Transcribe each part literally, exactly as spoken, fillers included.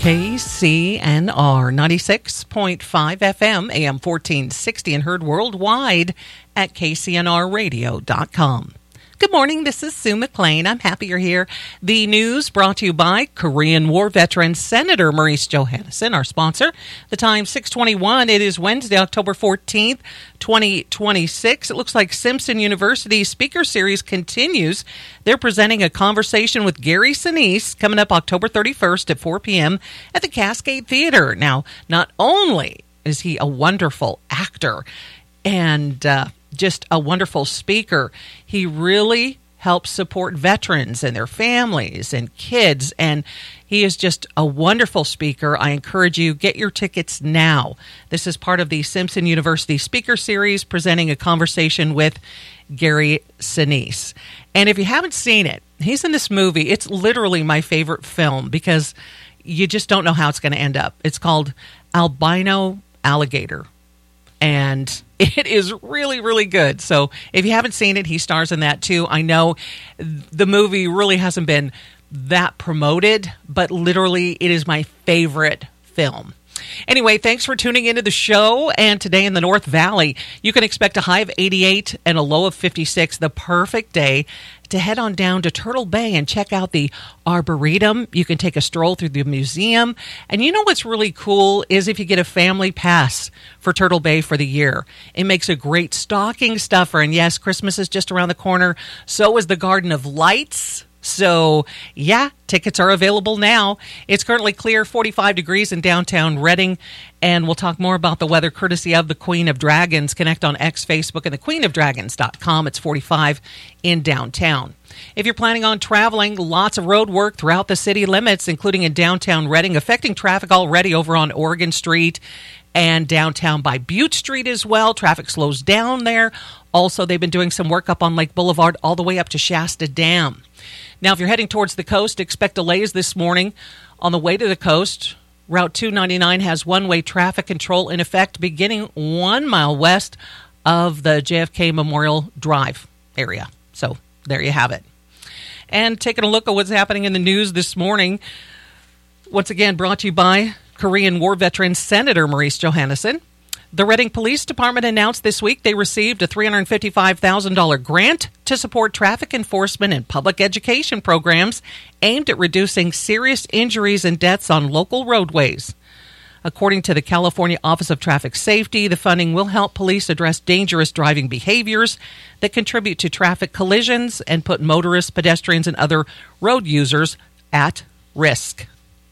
K C N R ninety-six point five F M, A M fourteen sixty, and heard worldwide at K C N R radio dot com. Good morning, this is Sue McLean. I'm happy you're here. The news brought to you by Korean War veteran Senator Maurice Johannesson, our sponsor. The time six twenty-one. It is Wednesday, October fourteenth, twenty twenty-six. It looks like Simpson University's speaker series continues. They're presenting a conversation with Gary Sinise coming up October thirty-first at four p.m. at the Cascade Theater. Now, not only is he a wonderful actor and uh, just a wonderful speaker, he really helps support veterans and their families and kids, and he is just a wonderful speaker. I encourage you, get your tickets now. This is part of the Simpson University Speaker Series, presenting a conversation with Gary Sinise. And if you haven't seen it, he's in this movie. It's literally my favorite film because you just don't know how it's going to end up. It's called Albino Alligator, and it is really, really good. So if you haven't seen it, he stars in that too. I know the movie really hasn't been that promoted, but literally it is my favorite film. Anyway, thanks for tuning into the show. And today in the North Valley, you can expect a high of eighty-eight and a low of fifty-six, the perfect day to head on down to Turtle Bay and check out the Arboretum. You can take a stroll through the museum. And you know what's really cool is if you get a family pass for Turtle Bay for the year, it makes a great stocking stuffer. And yes, Christmas is just around the corner. So is the Garden of Lights. So, yeah, tickets are available now. It's currently clear, forty-five degrees in downtown Redding, and we'll talk more about the weather courtesy of the Queen of Dragons. Connect on X, Facebook, and the queen of dragons dot com. It's forty-five in downtown. If you're planning on traveling, lots of road work throughout the city limits, including in downtown Redding, affecting traffic already over on Oregon Street and downtown by Butte Street as well. Traffic slows down there. Also, they've been doing some work up on Lake Boulevard all the way up to Shasta Dam. Now, if you're heading towards the coast, expect delays this morning on the way to the coast. Route two ninety-nine has one-way traffic control in effect beginning one mile west of the J F K Memorial Drive area. So there you have it. And taking a look at what's happening in the news this morning, once again brought to you by Korean War veteran Senator Maurice Johannesson. The Redding Police Department announced this week they received a three hundred fifty-five thousand dollars grant to support traffic enforcement and public education programs aimed at reducing serious injuries and deaths on local roadways. According to the California Office of Traffic Safety, the funding will help police address dangerous driving behaviors that contribute to traffic collisions and put motorists, pedestrians, and other road users at risk.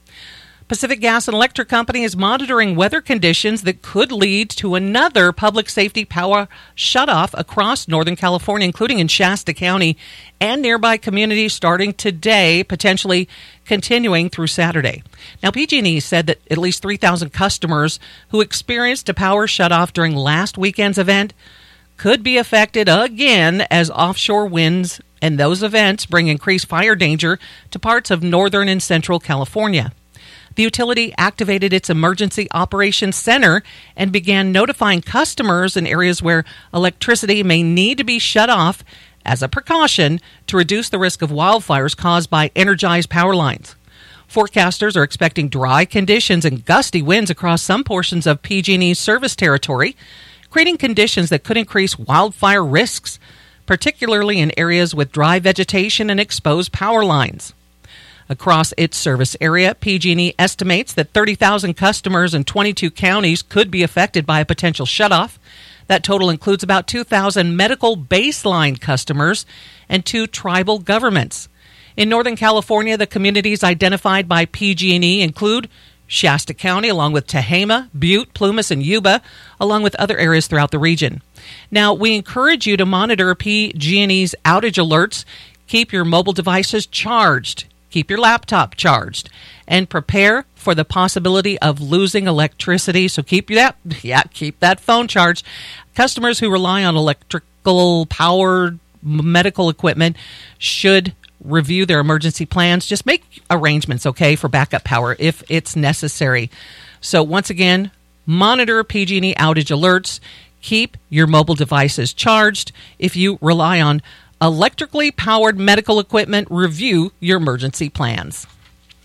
Pacific Gas and Electric Company is monitoring weather conditions that could lead to another public safety power shutoff across Northern California, including in Shasta County and nearby communities starting today, potentially continuing through Saturday. Now, P G and E said that at least three thousand customers who experienced a power shutoff during last weekend's event could be affected again as offshore winds and those events bring increased fire danger to parts of northern and central California. The utility activated its Emergency Operations Center and began notifying customers in areas where electricity may need to be shut off as a precaution to reduce the risk of wildfires caused by energized power lines. Forecasters are expecting dry conditions and gusty winds across some portions of P G and E's service territory, creating conditions that could increase wildfire risks, particularly in areas with dry vegetation and exposed power lines. Across its service area, P G and E estimates that thirty thousand customers in twenty-two counties could be affected by a potential shutoff. That total includes about two thousand medical baseline customers and two tribal governments. In Northern California, the communities identified by P G and E include Shasta County, along with Tehama, Butte, Plumas, and Yuba, along with other areas throughout the region. Now, we encourage you to monitor P G and E's outage alerts. Keep your mobile devices charged. Keep your laptop charged and prepare for the possibility of losing electricity. So keep that, yeah, keep that phone charged. Customers who rely on electrical powered medical equipment should review their emergency plans. Just make arrangements, okay, for backup power if it's necessary. So once again, monitor P G and E outage alerts. Keep your mobile devices charged. If you rely on electrically powered medical equipment, review your emergency plans.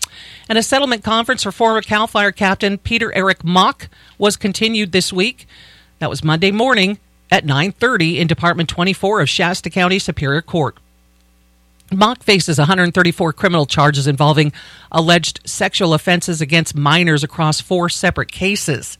And a settlement conference for former CAL FIRE Captain Peter Eric Mock was continued this week. That was Monday morning at nine thirty in Department twenty-four of Shasta County Superior Court. Mock faces one hundred thirty-four criminal charges involving alleged sexual offenses against minors across four separate cases.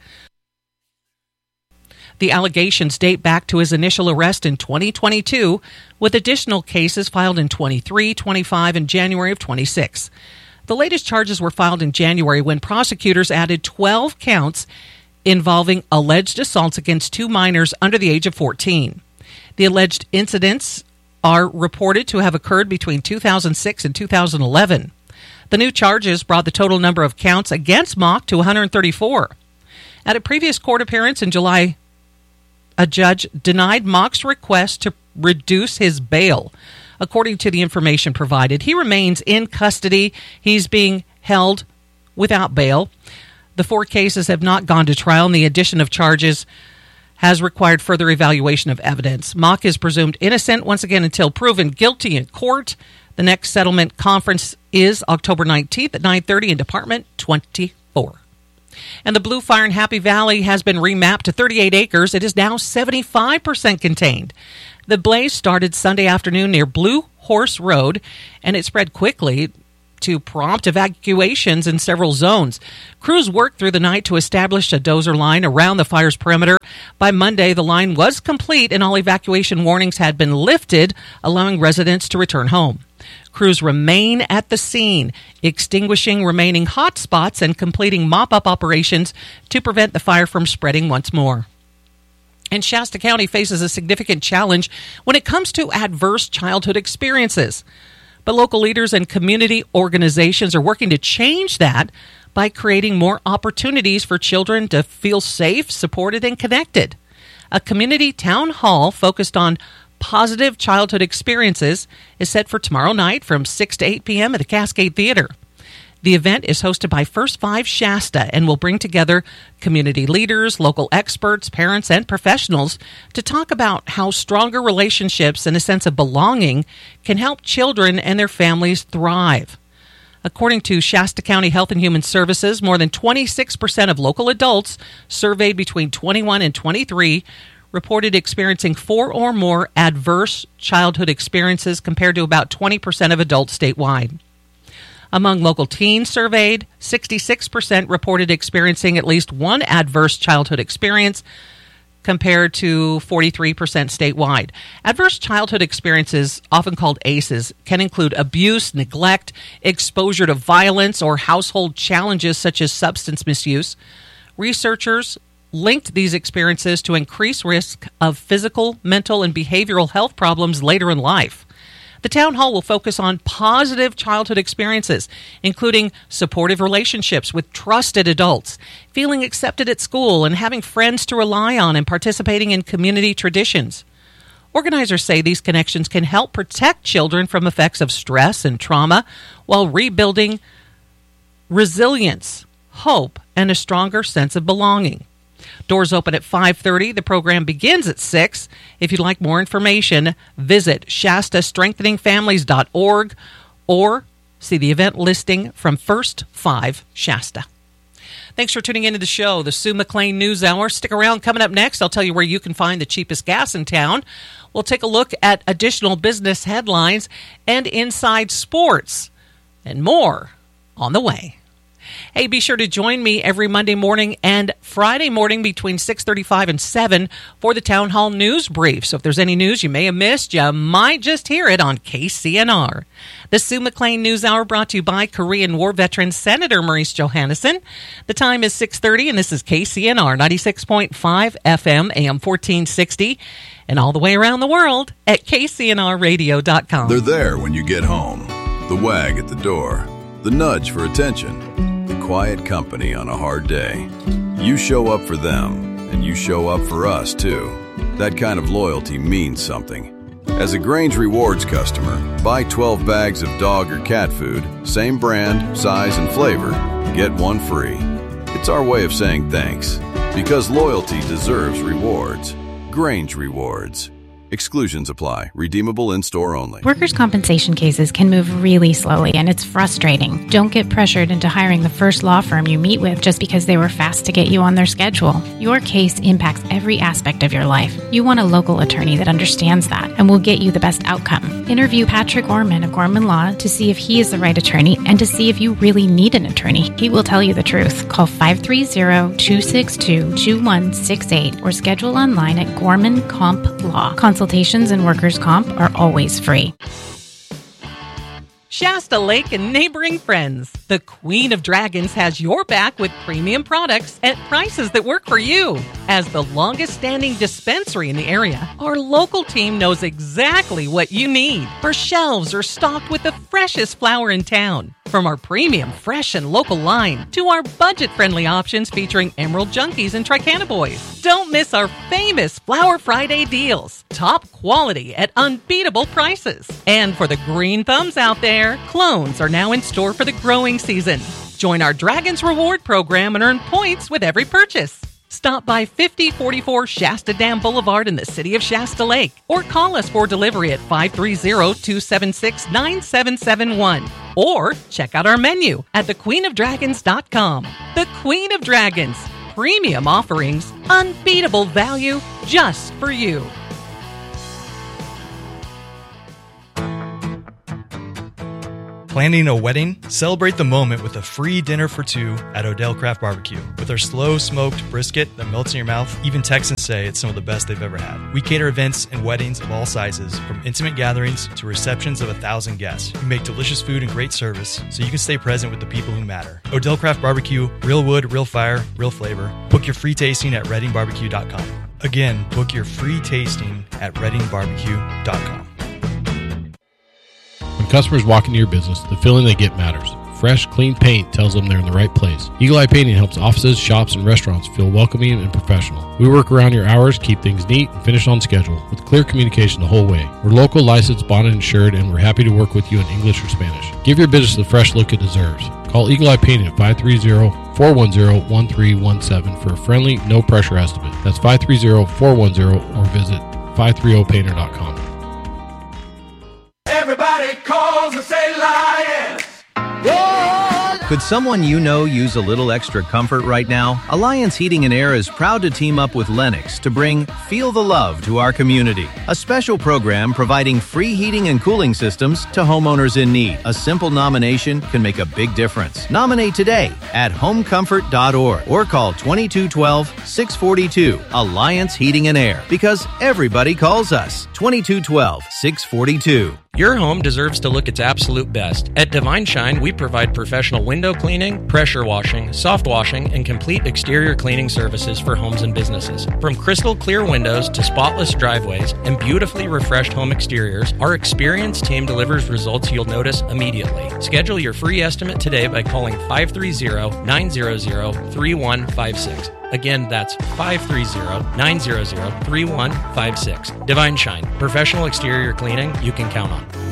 The allegations date back to his initial arrest in twenty twenty-two, with additional cases filed in twenty-three, twenty-five, and January of twenty-six. The latest charges were filed in January when prosecutors added twelve counts involving alleged assaults against two minors under the age of fourteen. The alleged incidents are reported to have occurred between two thousand six and two thousand eleven. The new charges brought the total number of counts against Mock to one hundred thirty-four. At a previous court appearance in July, a judge denied Mock's request to reduce his bail. According to the information provided, he remains in custody. He's being held without bail. The four cases have not gone to trial, and the addition of charges has required further evaluation of evidence. Mock is presumed innocent once again until proven guilty in court. The next settlement conference is October nineteenth at nine thirty in Department twenty-four. And the Blue Fire in Happy Valley has been remapped to thirty-eight acres. It is now seventy-five percent contained. The blaze started Sunday afternoon near Blue Horse Road, and it spread quickly to prompt evacuations in several zones. Crews worked through the night to establish a dozer line around the fire's perimeter. By Monday, the line was complete and all evacuation warnings had been lifted, allowing residents to return home. Crews remain at the scene, extinguishing remaining hot spots and completing mop-up operations to prevent the fire from spreading once more. And Shasta County faces a significant challenge when it comes to adverse childhood experiences. But local leaders and community organizations are working to change that by creating more opportunities for children to feel safe, supported, and connected. A community town hall focused on positive childhood experiences is set for tomorrow night from six to eight p.m. at the Cascade Theater. The event is hosted by First Five Shasta and will bring together community leaders, local experts, parents, and professionals to talk about how stronger relationships and a sense of belonging can help children and their families thrive. According to Shasta County Health and Human Services, more than twenty-six percent of local adults surveyed between twenty-one and twenty-three reported experiencing four or more adverse childhood experiences compared to about twenty percent of adults statewide. Among local teens surveyed, sixty-six percent reported experiencing at least one adverse childhood experience compared to forty-three percent statewide. Adverse childhood experiences, often called A C Es, can include abuse, neglect, exposure to violence, or household challenges such as substance misuse. Researchers linked these experiences to increased risk of physical, mental, and behavioral health problems later in life. The town hall will focus on positive childhood experiences, including supportive relationships with trusted adults, feeling accepted at school, and having friends to rely on, and participating in community traditions. Organizers say these connections can help protect children from effects of stress and trauma while rebuilding resilience, hope, and a stronger sense of belonging. Doors open at five thirty. The program begins at six. If you'd like more information, visit Shasta Strengthening Families dot org or see the event listing from First Five Shasta. Thanks for tuning into the show, the Sue McLean News Hour. Stick around. Coming up next, I'll tell you where you can find the cheapest gas in town. We'll take a look at additional business headlines and inside sports and more on the way. Hey, be sure to join me every Monday morning and Friday morning between six thirty-five and seven for the Town Hall News Brief. So if there's any news you may have missed, you might just hear it on K C N R. The Sue McLean News Hour brought to you by Korean War veteran Senator Maurice Johannesson. The time is six thirty, and this is K C N R ninety-six point five F M, A M fourteen sixty, and all the way around the world at K C N R radio dot com. They're there when you get home. The wag at the door. The nudge for attention. Quiet company on a hard day. You show up for them, and you show up for us, too. That kind of loyalty means something. As a Grange Rewards customer, buy twelve bags of dog or cat food, same brand, size, and flavor, get one free. It's our way of saying thanks, because loyalty deserves rewards. Grange Rewards. Exclusions apply. Redeemable in-store only. Workers' compensation cases can move really slowly, and it's frustrating. Don't get pressured into hiring the first law firm you meet with just because they were fast to get you on their schedule. Your case impacts every aspect of your life. You want a local attorney that understands that and will get you the best outcome. Interview Patrick Gorman of Gorman Law to see if he is the right attorney and to see if you really need an attorney. He will tell you the truth. Call five three zero, two six two, two one six eight or schedule online at Gorman Comp Law. Consultations and workers' comp are always free. Shasta Lake and neighboring friends, the Queen of Dragons has your back with premium products at prices that work for you. As the longest-standing dispensary in the area, our local team knows exactly what you need. Our shelves are stocked with the freshest flower in town. From our premium, fresh, and local line to our budget-friendly options featuring Emerald Junkies and Tricannabis. Don't miss our famous Flower Friday deals. Top quality at unbeatable prices. And for the green thumbs out there, clones are now in store for the growing season. Join our Dragons Reward program and earn points with every purchase. Stop by fifty forty-four Shasta Dam Boulevard in the city of Shasta Lake or call us for delivery at five three zero, two seven six, nine seven seven one or check out our menu at the queen of dragons dot com. The Queen of Dragons. Premium offerings, unbeatable value just for you. Planning a wedding? Celebrate the moment with a free dinner for two at Odell Craft Barbecue. With our slow smoked brisket that melts in your mouth, even Texans say it's some of the best they've ever had. We cater events and weddings of all sizes, from intimate gatherings to receptions of a thousand guests. We make delicious food and great service so you can stay present with the people who matter. Odell Craft Barbecue, real wood, real fire, real flavor. Book your free tasting at redding barbecue dot com. Again, book your free tasting at redding barbecue dot com. When customers walk into your business, the feeling they get matters. Fresh, clean paint tells them they're in the right place. Eagle Eye Painting helps offices, shops, and restaurants feel welcoming and professional. We work around your hours, keep things neat, and finish on schedule with clear communication the whole way. We're local, licensed, bonded, and insured, and we're happy to work with you in English or Spanish. Give your business the fresh look it deserves. Call Eagle Eye Painting at five three zero, four one zero, one three one seven for a friendly, no-pressure estimate. That's five three zero, four one zero or visit five three zero painter dot com. Everybody calls and say Lions. Yeah. Could someone you know use a little extra comfort right now? Alliance Heating and Air is proud to team up with Lennox to bring Feel the Love to our community. A special program providing free heating and cooling systems to homeowners in need. A simple nomination can make a big difference. Nominate today at home comfort dot org or call twenty-two twelve, six forty-two. Alliance Heating and Air, because everybody calls us. twenty-two twelve, six forty-two. Your home deserves to look its absolute best. At Divine Shine, we provide professional window cleaning, pressure washing, soft washing, and complete exterior cleaning services for homes and businesses. From crystal clear windows to spotless driveways and beautifully refreshed home exteriors, our experienced team delivers results you'll notice immediately. Schedule your free estimate today by calling five three zero, nine zero zero, three one five six. Again, that's five three zero, nine zero zero, three one five six. Divine Shine, professional exterior cleaning you can count on.